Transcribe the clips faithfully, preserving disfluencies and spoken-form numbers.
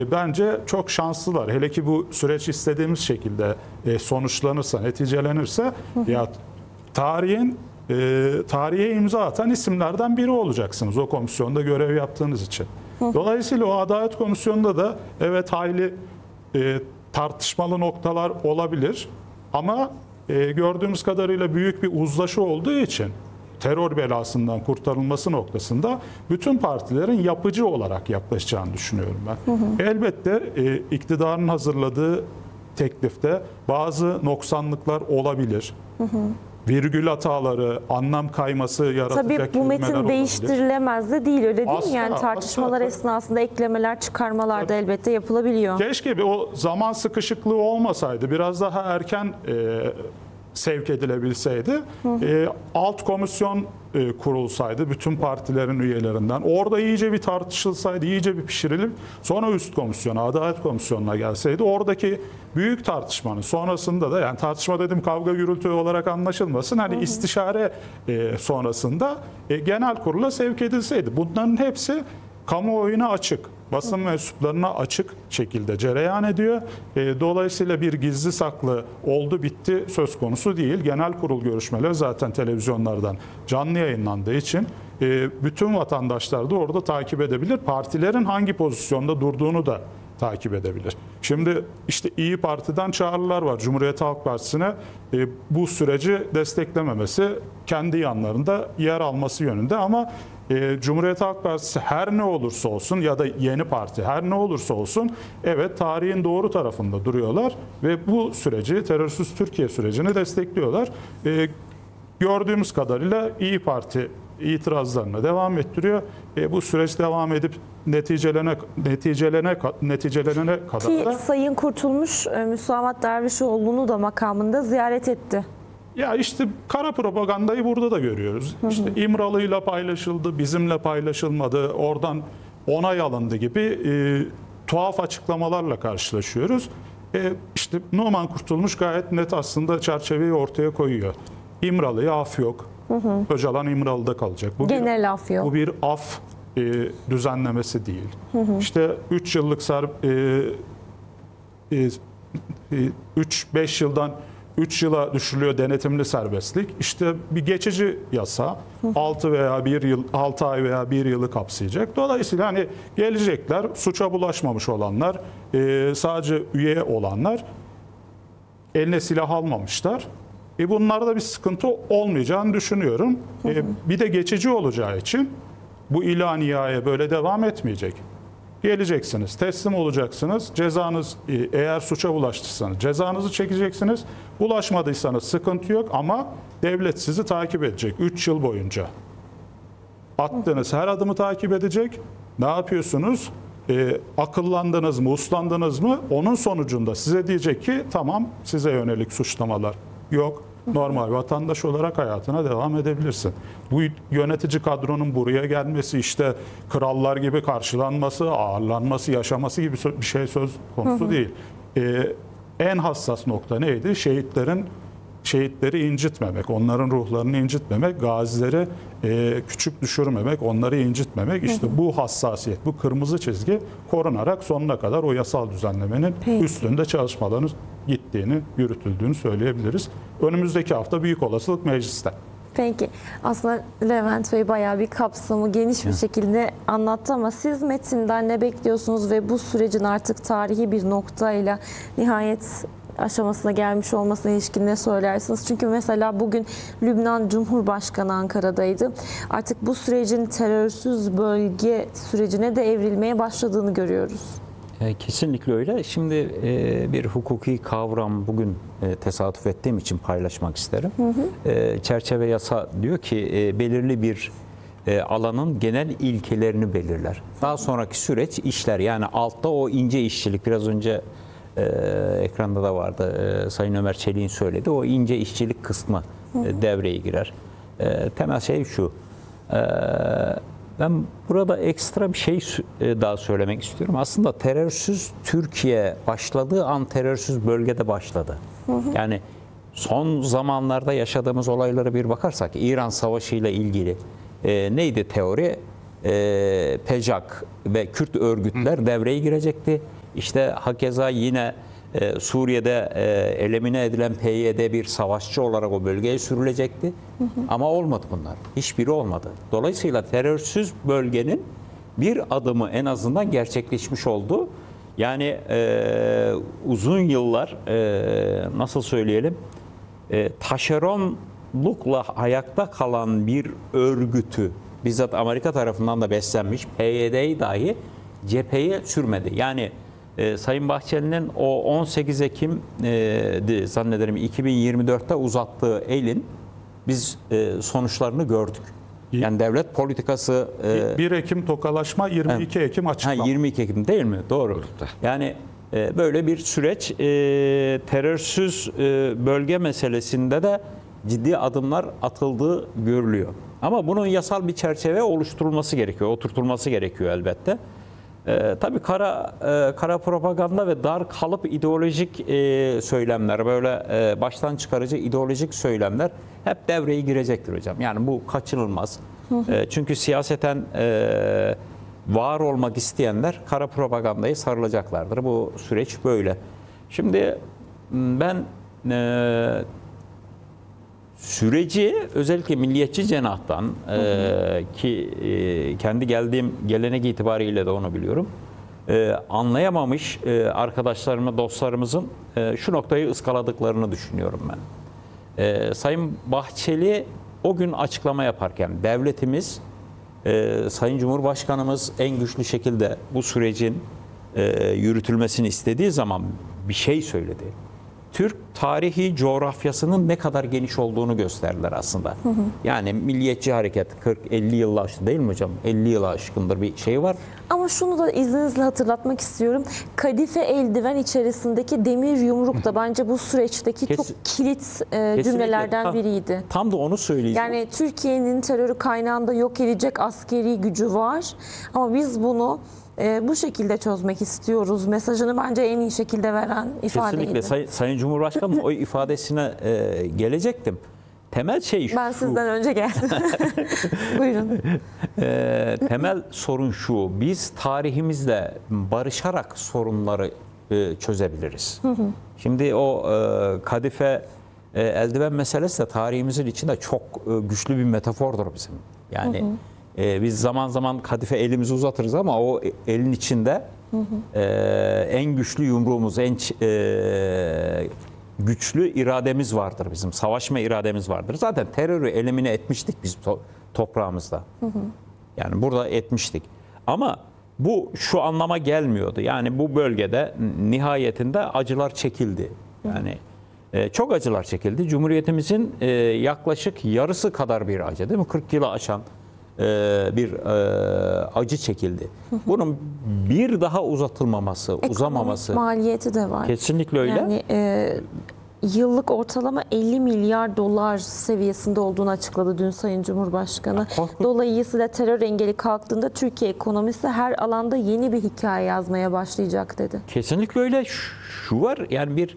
Bence çok şanslılar. Hele ki bu süreç istediğimiz şekilde sonuçlanırsa, neticelenirse hı hı. ya tarihin e, tarihe imza atan isimlerden biri olacaksınız o komisyonda görev yaptığınız için. Hı hı. Dolayısıyla o Adalet Komisyonu'nda da evet hayli e, tartışmalı noktalar olabilir ama e, gördüğümüz kadarıyla büyük bir uzlaşı olduğu için terör belasından kurtarılması noktasında bütün partilerin yapıcı olarak yaklaşacağını düşünüyorum ben. Hı hı. Elbette e, iktidarın hazırladığı teklifte bazı noksanlıklar olabilir. Hı hı. Virgül hataları, anlam kayması yaratacak kelimeler Tabii bu metin olabilir. değiştirilemez de değil, öyle değil asla, mi? Yani tartışmalar asla. esnasında eklemeler, çıkarmalar da elbette yapılabiliyor. Keşke bir o zaman sıkışıklığı olmasaydı, biraz daha erken e, sevk edilebilseydi, hı hı. E, alt komisyon e, kurulsaydı bütün partilerin üyelerinden, orada iyice bir tartışılsaydı, iyice bir pişirilip sonra üst komisyona, Adalet Komisyonu'na gelseydi, oradaki büyük tartışmanın sonrasında da, yani tartışma dedim kavga gürültü olarak anlaşılmasın, hani hı hı. istişare e, sonrasında e, genel kurula sevk edilseydi. Bunların hepsi kamuoyuna açık, basın mensuplarına açık şekilde cereyan ediyor. E, dolayısıyla bir gizli saklı oldu bitti söz konusu değil. Genel kurul görüşmeleri zaten televizyonlardan canlı yayınlandığı için e, bütün vatandaşlar da orada takip edebilir. Partilerin hangi pozisyonda durduğunu da takip edebilir. Şimdi işte İyi Parti'den çağrılar var Cumhuriyet Halk Partisi'ne e, bu süreci desteklememesi, kendi yanlarında yer alması yönünde ama e, Cumhuriyet Halk Partisi her ne olursa olsun ya da yeni parti her ne olursa olsun evet tarihin doğru tarafında duruyorlar ve bu süreci, terörsüz Türkiye sürecini destekliyorlar. E, gördüğümüz kadarıyla İyi Parti itirazlarına devam ettiriyor. E, bu süreç devam edip neticelene neticelene neticelenene kadar ki da Sayın Kurtulmuş Müsavat Dervişoğlu'nu da makamında ziyaret etti. Ya işte kara propagandayı burada da görüyoruz. Hı hı. İşte İmralı'yla paylaşıldı, bizimle paylaşılmadı, oradan onay alındı gibi e, tuhaf açıklamalarla karşılaşıyoruz. E, işte Numan Kurtulmuş gayet net aslında çerçeveyi ortaya koyuyor. İmralı'ya af yok. Hı hı. Öcalan İmralı'da kalacak. Bu Genel bir, af yok. Bu bir af e, düzenlemesi değil. Hı hı. İşte üç yıllık sar üç beş yıldan üç yıla düşürülüyor denetimli serbestlik. İşte bir geçici yasa altı veya bir yıl, altı ay veya bir yılı kapsayacak. Dolayısıyla hani gelecekler, suça bulaşmamış olanlar, sadece üye olanlar, eline silah almamışlar. E bunlarda bir sıkıntı olmayacağını düşünüyorum. Hı hı. E bir de geçici olacağı için bu ilaniyeye böyle devam etmeyecek. Geleceksiniz, teslim olacaksınız. Cezanız, eğer suça bulaştıysanız cezanızı çekeceksiniz. Bulaşmadıysanız sıkıntı yok ama devlet sizi takip edecek üç yıl boyunca. Attığınız her adımı takip edecek. Ne yapıyorsunuz? E, akıllandınız mı, uslandınız mı? Onun sonucunda size diyecek ki tamam, size yönelik suçlamalar yok. Normal vatandaş olarak hayatına devam edebilirsin. Bu yönetici kadronun buraya gelmesi, işte krallar gibi karşılanması, ağırlanması, yaşaması gibi bir şey söz konusu hı hı. değil. Ee, en hassas nokta neydi? Şehitlerin şehitleri incitmemek, onların ruhlarını incitmemek, gazileri e, küçük düşürmemek, onları incitmemek. İşte hı hı. bu hassasiyet, bu kırmızı çizgi korunarak sonuna kadar o yasal düzenlemenin Peki. üstünde çalışmaların gittiğini, yürütüldüğünü söyleyebiliriz. Önümüzdeki hafta büyük olasılık mecliste. Peki. Aslında Levent Bey bayağı bir kapsamı geniş bir şekilde anlattı ama siz metinden ne bekliyorsunuz ve bu sürecin artık tarihi bir noktayla nihayet aşamasına gelmiş olmasına ilişkin ne söylersiniz? Çünkü mesela bugün Lübnan Cumhurbaşkanı Ankara'daydı. Artık bu sürecin terörsüz bölge sürecine de evrilmeye başladığını görüyoruz. Kesinlikle öyle. Şimdi bir hukuki kavram bugün tesadüf ettiğim için paylaşmak isterim. Hı hı. Çerçeve yasa diyor ki belirli bir alanın genel ilkelerini belirler. Daha sonraki süreç işler. Yani altta o ince işçilik, biraz önce ekranda da vardı, Sayın Ömer Çelik'in söyledi. O ince işçilik kısmı hı hı. devreye girer. Temel şey şu. Ben burada ekstra bir şey daha söylemek istiyorum. Aslında terörsüz Türkiye başladığı an terörsüz bölgede başladı. Hı hı. Yani son zamanlarda yaşadığımız olaylara bir bakarsak İran Savaşı ile ilgili e, neydi teori? e, PEJAK ve Kürt örgütler devreye girecekti. İşte hakeza yine e, Suriye'de e, elemine edilen P Y D bir savaşçı olarak o bölgeye sürülecekti. Hı hı. Ama olmadı bunlar. Hiçbiri olmadı. Dolayısıyla terörsüz bölgenin bir adımı en azından gerçekleşmiş oldu. Yani e, uzun yıllar e, nasıl söyleyelim e, taşeronlukla ayakta kalan bir örgütü bizzat Amerika tarafından da beslenmiş P Y D'yi dahi cepheye sürmedi. Yani e, Sayın Bahçeli'nin o on sekiz Ekim'di zannederim iki bin yirmi dörtte uzattığı elin biz e, sonuçlarını gördük. Yani devlet politikası e, bir Ekim tokalaşma, yirmi iki Ekim açıklama. Ha, yirmi iki Ekim değil mi? Doğru. Yani e, böyle bir süreç e, terörsüz e, bölge meselesinde de ciddi adımlar atıldığı görülüyor. Ama bunun yasal bir çerçeve oluşturulması gerekiyor, oturtulması gerekiyor elbette. E, tabii kara e, kara propaganda ve dar kalıp ideolojik e, söylemler, böyle e, baştan çıkarıcı ideolojik söylemler hep devreye girecektir hocam. Yani bu kaçınılmaz. Hı hı. E, çünkü siyaseten e, var olmak isteyenler kara propagandayı sarılacaklardır. Bu süreç böyle. Şimdi ben e, süreci özellikle milliyetçi cenahtan hı hı. E, ki e, kendi geldiğim gelenek itibariyle de onu biliyorum. E, anlayamamış e, arkadaşlarımı, dostlarımızın e, şu noktayı ıskaladıklarını düşünüyorum ben. E, Sayın Bahçeli o gün açıklama yaparken devletimiz, e, Sayın Cumhurbaşkanımız en güçlü şekilde bu sürecin e, yürütülmesini istediği zaman bir şey söyledi. Türk tarihi coğrafyasının ne kadar geniş olduğunu gösterdiler aslında. Hı hı. Yani milliyetçi hareket kırk elli yılı aştı değil mi hocam? elli yılı aşkındır bir şey var. Ama şunu da izninizle hatırlatmak istiyorum. Kadife eldiven içerisindeki demir yumruk da bence bu süreçteki Kes, çok kilit e, cümlelerden tam, biriydi. Tam da onu söyleyeceğim. Yani Türkiye'nin terörü kaynağında yok edecek askeri gücü var. Ama biz bunu e, bu şekilde çözmek istiyoruz. Mesajını bence en iyi şekilde veren ifadeydi. Kesinlikle. Say, Sayın Cumhurbaşkanım o ifadesine e, gelecektim. Temel şey şu. Ben sizden önce geldim. Buyurun. E, temel sorun şu. Biz tarihimizle barışarak sorunları e, çözebiliriz. Hı hı. Şimdi o e, kadife e, eldiven meselesi de tarihimizin içinde çok e, güçlü bir metafordur bizim. Yani hı hı. E, biz zaman zaman kadife elimizi uzatırız ama o elin içinde hı hı. E, en güçlü yumruğumuz, en e, güçlü irademiz vardır bizim. Savaşma irademiz vardır. Zaten terörü elimine etmiştik biz to- toprağımızda. Hı hı. Yani burada etmiştik. Ama bu şu anlama gelmiyordu. Yani bu bölgede nihayetinde acılar çekildi. Yani e, çok acılar çekildi. Cumhuriyetimizin e, yaklaşık yarısı kadar bir acı değil mi? kırk yılı aşan e, bir e, acı çekildi. Hı hı. Bunun bir daha uzatılmaması, Ekonomik uzamaması. maliyeti de var. Kesinlikle öyle. Yani e, yıllık ortalama elli milyar dolar seviyesinde olduğunu açıkladı dün Sayın Cumhurbaşkanı. Korkunç. Dolayısıyla terör engeli kalktığında Türkiye ekonomisi her alanda yeni bir hikaye yazmaya başlayacak dedi. Kesinlikle öyle. Şu var yani bir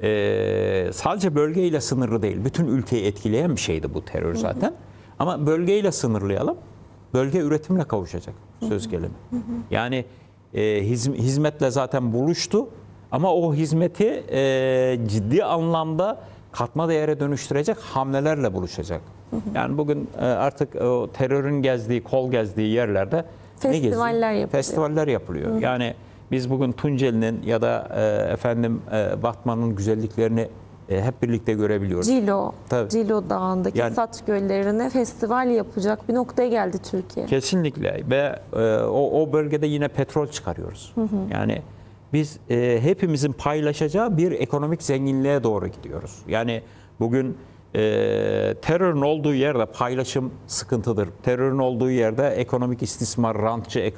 e, sadece bölgeyle sınırlı değil. Bütün ülkeyi etkileyen bir şeydi bu terör zaten. Hı hı. Ama bölgeyle sınırlayalım. Bölge üretimle kavuşacak söz gelimi. Hı hı. Yani e, hizm- hizmetle zaten buluştu. Ama o hizmeti e, ciddi anlamda katma değere dönüştürecek hamlelerle buluşacak. Hı hı. Yani bugün e, artık o terörün gezdiği, kol gezdiği yerlerde festivaller yapılıyor. Festivaller yapılıyor. Hı hı. Yani biz bugün Tunceli'nin ya da e, efendim e, Batman'ın güzelliklerini e, hep birlikte görebiliyoruz. Cilo, Tabii. Cilo Dağı'ndaki yani, Sat Göllerine festival yapacak bir noktaya geldi Türkiye. Kesinlikle ve e, o, o bölgede yine petrol çıkarıyoruz. Hı hı. Yani biz e, hepimizin paylaşacağı bir ekonomik zenginliğe doğru gidiyoruz. Yani bugün e, terörün olduğu yerde paylaşım sıkıntıdır. Terörün olduğu yerde ekonomik istismar, rantçı, e, e,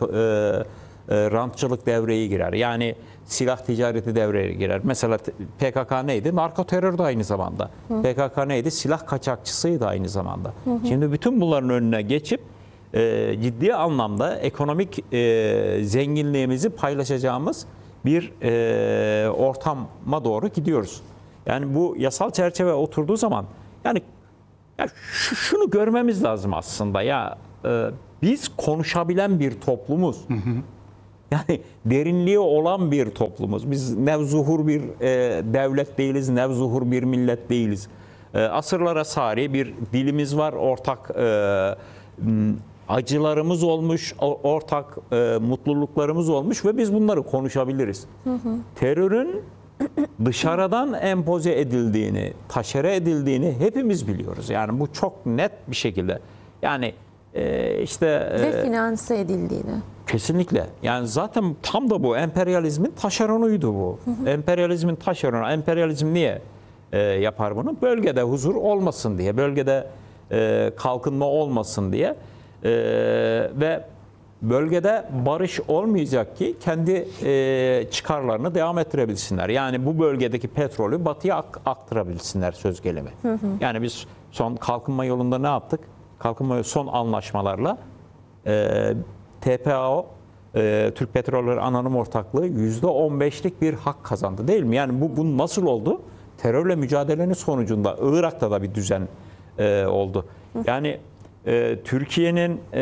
rantçılık devreye girer. Yani silah ticareti devreye girer. Mesela P K K neydi? Narko terör de aynı zamanda. Hı. P K K neydi? Silah kaçakçısıydı aynı zamanda. Hı hı. Şimdi bütün bunların önüne geçip e, ciddi anlamda ekonomik e, zenginliğimizi paylaşacağımız bir e, ortama doğru gidiyoruz. Yani bu yasal çerçeve oturduğu zaman yani ya şunu görmemiz lazım aslında ya e, biz konuşabilen bir toplumuz. Yani derinliği olan bir toplumuz. Biz nevzuhur bir e, devlet değiliz, nevzuhur bir millet değiliz. E, asırlara sari bir dilimiz var, ortak e, acılarımız olmuş, ortak e, mutluluklarımız olmuş ve biz bunları konuşabiliriz. Hı hı. Terörün dışarıdan empoze edildiğini, taşere edildiğini hepimiz biliyoruz. Yani bu çok net bir şekilde. Yani e, işte... Ve e, finanse edildiğini. Kesinlikle. Yani zaten tam da bu emperyalizmin taşeronuydu bu. Hı hı. Emperyalizmin taşeronu. Emperyalizm niye e, yapar bunu? Bölgede huzur olmasın diye, bölgede e, kalkınma olmasın diye e, ve bölgede barış olmayacak ki kendi e, çıkarlarını devam ettirebilsinler. Yani bu bölgedeki petrolü batıya ak- aktarabilsinler söz gelimi. Hı hı. Yani biz son kalkınma yolunda ne yaptık? Kalkınma son anlaşmalarla e, T P A O, e, Türk Petrolleri Anonim Ortaklığı yüzde on beşlik bir hak kazandı değil mi? Yani bu, bu nasıl oldu? Terörle mücadelenin sonucunda Irak'ta da bir düzen e, oldu. Yani e, Türkiye'nin e,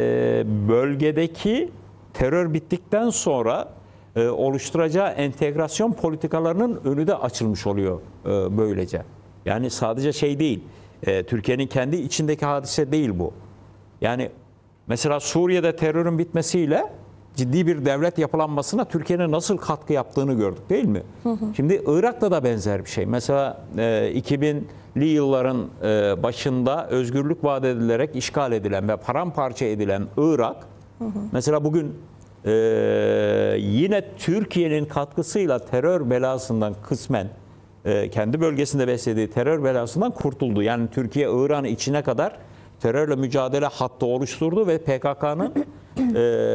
bölgedeki terör bittikten sonra e, oluşturacağı entegrasyon politikalarının önü de açılmış oluyor e, böylece. Yani sadece şey değil, e, Türkiye'nin kendi içindeki hadise değil bu. Yani mesela Suriye'de terörün bitmesiyle ciddi bir devlet yapılanmasına Türkiye'nin nasıl katkı yaptığını gördük değil mi? Hı hı. Şimdi Irak'ta da benzer bir şey. Mesela e, iki binli yılların e, başında özgürlük vaat edilerek işgal edilen ve paramparça edilen Irak, hı hı. mesela bugün e, yine Türkiye'nin katkısıyla terör belasından kısmen e, kendi bölgesinde beslediği terör belasından kurtuldu. Yani Türkiye Irak'ın içine kadar terörle mücadele hattı oluşturdu ve P K K'nın e,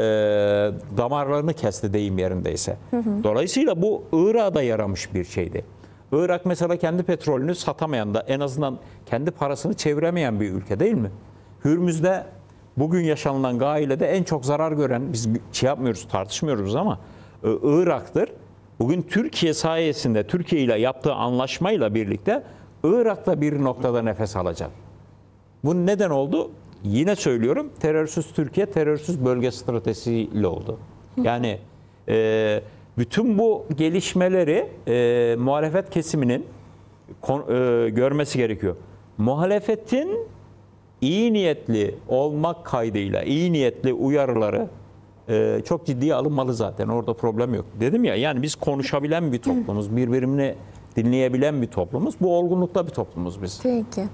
damarlarını kesti deyim yerindeyse. Hı hı. Dolayısıyla bu Irak'a da yaramış bir şeydi. Irak mesela kendi petrolünü satamayan da en azından kendi parasını çeviremeyen bir ülke değil mi? Hürmüz'de bugün yaşanılan gailede en çok zarar gören, biz şey yapmıyoruz, tartışmıyoruz ama e, Irak'tır. Bugün Türkiye sayesinde, Türkiye ile yaptığı anlaşmayla birlikte Irak'ta bir noktada nefes alacak. Bu neden oldu? Yine söylüyorum, terörsüz Türkiye, terörsüz bölge stratejisiyle oldu. Yani e, bütün bu gelişmeleri e, muhalefet kesiminin kon, e, görmesi gerekiyor. Muhalefetin iyi niyetli olmak kaydıyla, iyi niyetli uyarıları e, çok ciddiye alınmalı zaten. Orada problem yok. Dedim ya, yani biz konuşabilen bir toplumuz, birbirini dinleyebilen bir toplumuz. Bu olgunlukta bir toplumuz biz. Peki.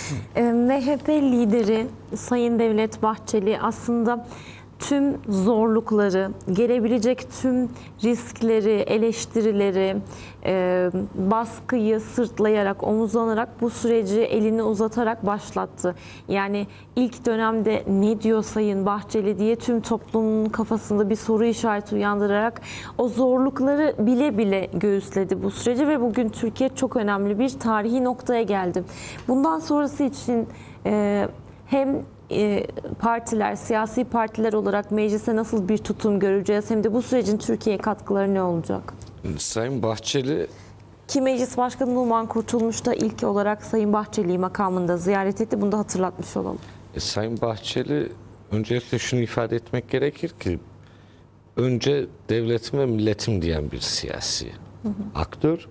M H P lideri Sayın Devlet Bahçeli aslında tüm zorlukları, gelebilecek tüm riskleri, eleştirileri, e, baskıyı sırtlayarak, omuzlanarak bu süreci elini uzatarak başlattı. Yani ilk dönemde ne diyor Sayın Bahçeli diye tüm toplumun kafasında bir soru işareti uyandırarak o zorlukları bile bile göğüsledi bu süreci ve bugün Türkiye çok önemli bir tarihi noktaya geldi. Bundan sonrası için e, hem partiler, siyasi partiler olarak meclise nasıl bir tutum göreceğiz? Hem de bu sürecin Türkiye'ye katkıları ne olacak? Sayın Bahçeli... Ki Meclis Başkanı Numan Kurtulmuş da ilk olarak Sayın Bahçeli'yi makamında ziyaret etti. Bunu da hatırlatmış olalım. E, Sayın Bahçeli, öncelikle şunu ifade etmek gerekir ki önce devletim ve milletim diyen bir siyasi hı hı. aktör.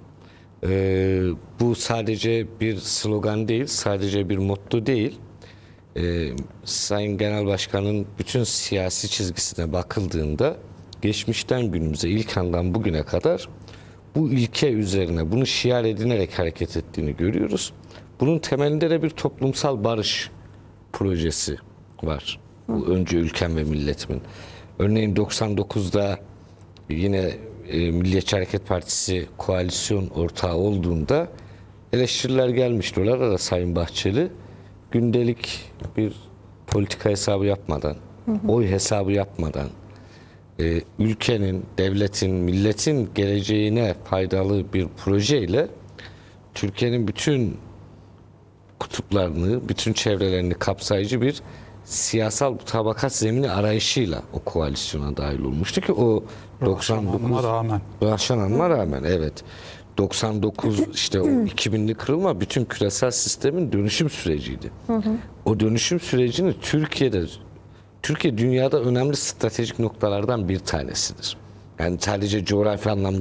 E, bu sadece bir slogan değil, sadece bir motto değil. Ee, Sayın Genel Başkan'ın bütün siyasi çizgisine bakıldığında geçmişten günümüze, ilk andan bugüne kadar bu ilke üzerine, bunu şiar edinerek hareket ettiğini görüyoruz. Bunun temelinde de bir toplumsal barış projesi var. Bu önce ülkem ve milletimin. Örneğin doksan dokuzda yine e, Milliyetçi Hareket Partisi koalisyon ortağı olduğunda eleştiriler gelmişti. Orada da Sayın Bahçeli gündelik bir politika hesabı yapmadan, hı hı. oy hesabı yapmadan, e, ülkenin, devletin, milletin geleceğine faydalı bir projeyle Türkiye'nin bütün kutuplarını, bütün çevrelerini kapsayıcı bir siyasal tabakat zemini arayışıyla o koalisyona dahil olmuştu ki o doksan dokuz rağmen. yaşananma rağmen evet. doksan dokuz işte o iki binli kırılma bütün küresel sistemin dönüşüm süreciydi. O dönüşüm sürecini Türkiye'de Türkiye dünyada önemli stratejik noktalardan bir tanesidir. Yani sadece coğrafi anlamda